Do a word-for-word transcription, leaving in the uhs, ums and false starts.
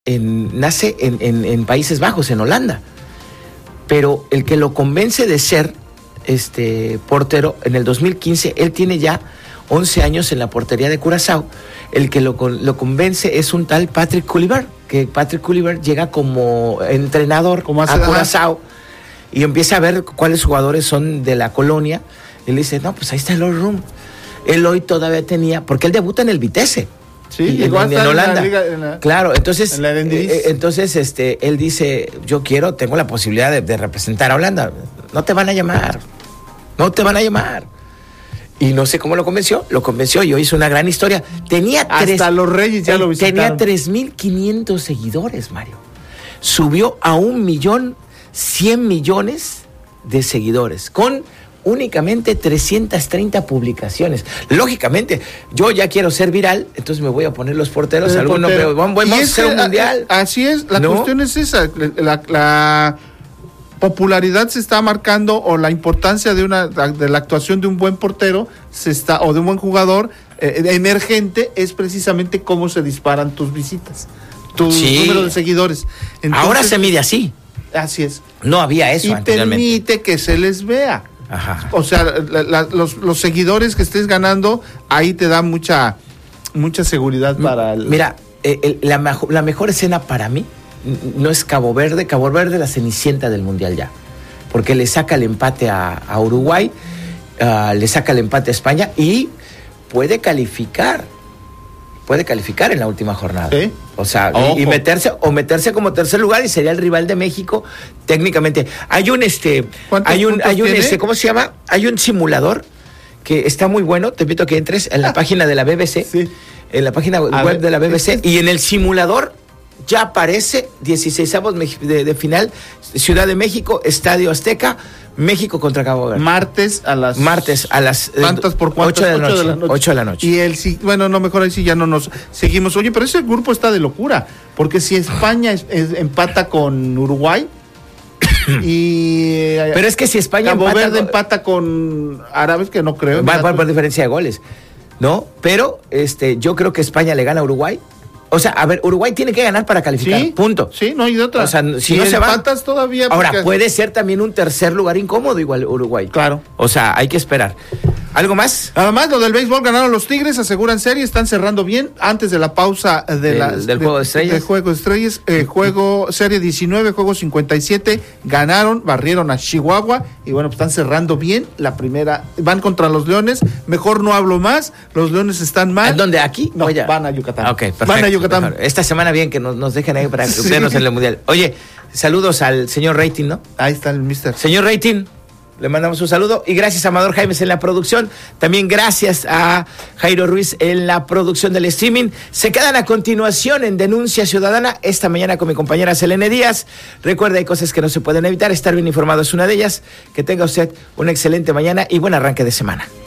en, nace en, en, en Países Bajos, en Holanda. Pero el que lo convence de ser este portero en el dos mil quince, él tiene ya once años en la portería de Curazao. El que lo, lo convence es un tal Patrick Kluivert, que Patrick Kluivert llega como entrenador como a Curazao y empieza a ver cuáles jugadores son de la colonia. Y le dice, no, pues ahí está el All Room. Él hoy todavía tenía, porque él debuta en el Vitesse. Sí, y, llegó en, en, en Holanda. En la liga, en la, claro, entonces, en la eh, entonces este, él dice, yo quiero, tengo la posibilidad de, de representar a Holanda. No te van a llamar, no te van a llamar. Y no sé cómo lo convenció, lo convenció y hoy hizo una gran historia. Tenía Hasta tres, los Reyes ya él, lo visitaron. Tenía tres mil quinientos seguidores, Mario. Subió a un millón cien millones de seguidores, con únicamente trescientas treinta publicaciones. Lógicamente, yo ya quiero ser viral, entonces me voy a poner los porteros. Algunos veo, vamos a hacer un mundial. Así es, la ¿no? cuestión es esa, la, la popularidad se está marcando, o la importancia de una de la actuación de un buen portero se está, o de un buen jugador eh, emergente, es precisamente cómo se disparan tus visitas, tu sí. número de seguidores. Entonces, ahora se mide así. Así es. No había eso y anteriormente. Permite que se les vea. Ajá. O sea, la, la, los, los seguidores que estés ganando, ahí te da mucha mucha seguridad para el... Mira, eh, el, la, mejor, la mejor escena para mí no es Cabo Verde. Cabo Verde la cenicienta del Mundial ya, porque le saca el empate a, a Uruguay, uh, le saca el empate a España y puede calificar, puede calificar en la última jornada. ¿Sí? O sea, y, y meterse o meterse como tercer lugar y sería el rival de México técnicamente. Hay un este, hay un, hay un tiene? este, ¿cómo se llama? Hay un simulador que está muy bueno. Te invito a que entres en la ah. página de la B B C, sí. en la página a web ver, de la B B C, y en el simulador ya aparece dieciseisavos de, de final, Ciudad de México, Estadio Azteca, México contra Cabo Verde. Martes a las... Martes a las... ¿Cuántas por cuántas? ocho de la noche. de la noche. ocho de la noche. Y el sí, bueno, no, mejor ahí sí ya no nos seguimos. Oye, pero ese grupo está de locura, porque si España es, es, empata con Uruguay y... Pero es que si España Cabo empata Verde con, empata con Árabes, que no creo. Va, va por diferencia de goles, ¿no? Pero este, yo creo que España le gana a Uruguay. O sea, a ver, Uruguay tiene que ganar para calificar, sí, punto. Sí, no hay de otra. O sea, si, si no se va... todavía... Ahora, porque... puede ser también un tercer lugar incómodo igual Uruguay. Claro. O sea, hay que esperar. ¿Algo más? Nada más, lo del béisbol, ganaron los Tigres, aseguran serie, están cerrando bien antes de la pausa de del, la, del de, Juego de Estrellas. De Juego de Estrellas, eh, juego serie diecinueve, juego cincuenta y siete, ganaron, barrieron a Chihuahua y bueno, pues están cerrando bien la primera, van contra los Leones, mejor no hablo más, los Leones están mal. ¿En dónde? ¿Aquí? No, Oye. van a Yucatán. Ok, perfecto. Van a Yucatán. Mejor. Esta semana bien que nos, nos dejen ahí para sí. vernos en el Mundial. Oye, saludos al señor Rating, ¿no? Ahí está el mister. Señor Rating, le mandamos un saludo y gracias a Amador Jaimes en la producción, también gracias a Jairo Ruiz en la producción del streaming. Se quedan a continuación en Denuncia Ciudadana esta mañana con mi compañera Selene Díaz. Recuerda, hay cosas que no se pueden evitar, estar bien informado es una de ellas. Que tenga usted una excelente mañana y buen arranque de semana.